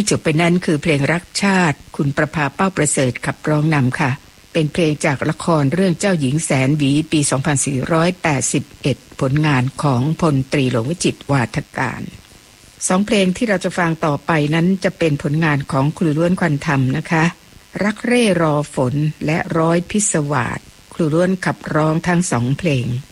ที่จบไปนั้นคือเพลงรักชาติคุณประภาเป้าประเสริฐขับร้องนำค่ะเป็นเพลงจากละครเรื่องเจ้าหญิงแสนหวีปี 2481 ผลงานของพลตรีหลวงวิจิตรวาทการสองเพลงที่เราจะฟังต่อไปนั้นจะเป็นผลงานของครูล้วนควันธรรมนะคะรักเร่รอฝนและร้อยพิศวาสครูล้วนขับร้องทั้งสองเพลง